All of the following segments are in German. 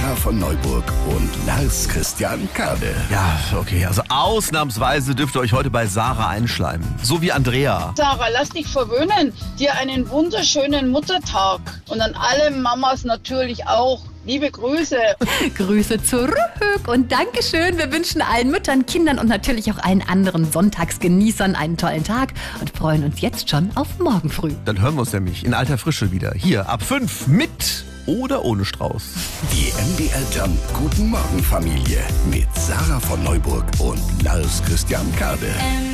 Sarah von Neuburg und Lars Christian Kade. Ja, okay, also ausnahmsweise dürft ihr euch heute bei Sarah einschleimen. So wie Andrea. Sarah, lass dich verwöhnen. Dir einen wunderschönen Muttertag. Und an alle Mamas natürlich auch. Liebe Grüße. Grüße zurück und Dankeschön. Wir wünschen allen Müttern, Kindern und natürlich auch allen anderen Sonntagsgenießern einen tollen Tag und freuen uns jetzt schon auf morgen früh. Dann hören wir uns nämlich in alter Frische wieder. Hier ab 5 mit oder ohne Strauß. Die MDR Jump Guten Morgen Familie mit Sarah von Neuburg und Lars Christian Kade.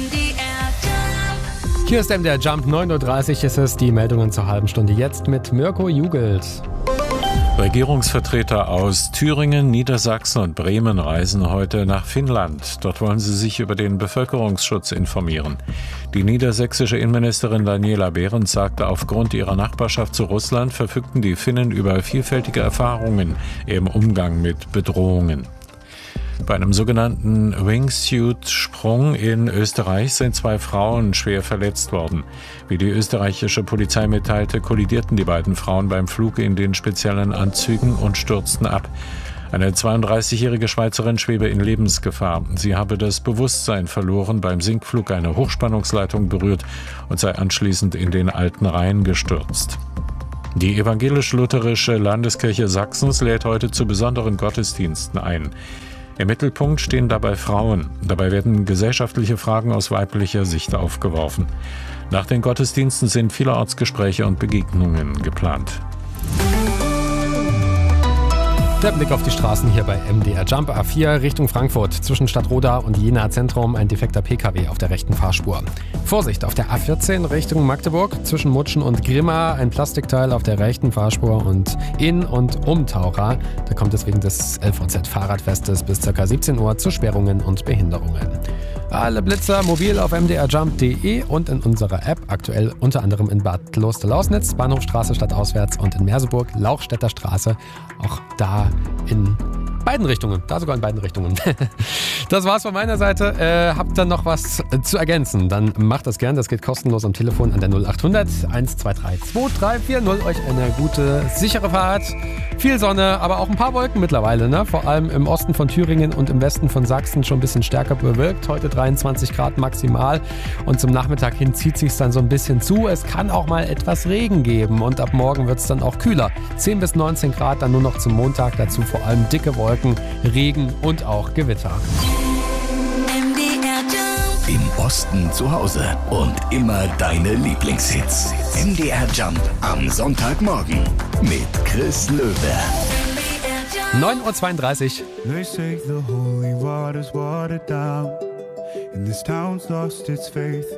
Hier ist MDR Jump, 9.30 Uhr ist es, die Meldungen zur halben Stunde jetzt mit Mirko Jugelt. Regierungsvertreter aus Thüringen, Niedersachsen und Bremen reisen heute nach Finnland. Dort wollen sie sich über den Bevölkerungsschutz informieren. Die niedersächsische Innenministerin Daniela Behrens sagte, aufgrund ihrer Nachbarschaft zu Russland verfügten die Finnen über vielfältige Erfahrungen im Umgang mit Bedrohungen. Bei einem sogenannten Wingsuit-Sprung in Österreich sind 2 Frauen schwer verletzt worden. Wie die österreichische Polizei mitteilte, kollidierten die beiden Frauen beim Flug in den speziellen Anzügen und stürzten ab. Eine 32-jährige Schweizerin schwebe in Lebensgefahr. Sie habe das Bewusstsein verloren, beim Sinkflug eine Hochspannungsleitung berührt und sei anschließend in den Alten Rhein gestürzt. Die evangelisch-lutherische Landeskirche Sachsens lädt heute zu besonderen Gottesdiensten ein. Im Mittelpunkt stehen dabei Frauen. Dabei werden gesellschaftliche Fragen aus weiblicher Sicht aufgeworfen. Nach den Gottesdiensten sind vielerorts Gespräche und Begegnungen geplant. Der Blick auf die Straßen hier bei MDR Jump A4 Richtung Frankfurt. Zwischen Stadtroda und Jena Zentrum ein defekter PKW auf der rechten Fahrspur. Vorsicht auf der A14 Richtung Magdeburg. Zwischen Mutschen und Grimma ein Plastikteil auf der rechten Fahrspur und in und um Taucha. Da kommt es wegen des LVZ-Fahrradfestes bis ca. 17 Uhr zu Sperrungen und Behinderungen. Alle Blitzer mobil auf mdrjump.de und in unserer App, aktuell unter anderem in Bad Kloster-Lausnitz, Bahnhofstraße stadtauswärts und in Merseburg, Lauchstädter Straße, auch da in beiden Richtungen, da sogar in beiden Richtungen. Das war's von meiner Seite. Habt ihr noch was zu ergänzen, dann macht das gern. Das geht kostenlos am Telefon an der 0800 123 2340. Euch eine gute, sichere Fahrt. Viel Sonne, aber auch ein paar Wolken mittlerweile. Ne? Vor allem im Osten von Thüringen und im Westen von Sachsen schon ein bisschen stärker bewölkt. Heute 23 Grad maximal. Und zum Nachmittag hin zieht sich dann so ein bisschen zu. Es kann auch mal etwas Regen geben. Und ab morgen wird es dann auch kühler. 10 bis 19 Grad dann nur noch zum Montag. Dazu vor allem dicke Wolken, Regen und auch Gewitter. Im Osten zu Hause und immer deine Lieblingshits. MDR Jump am Sonntagmorgen mit Chris Löwe. 9.32 Uhr. They say the holy water's watered down, and this town's lost its faith.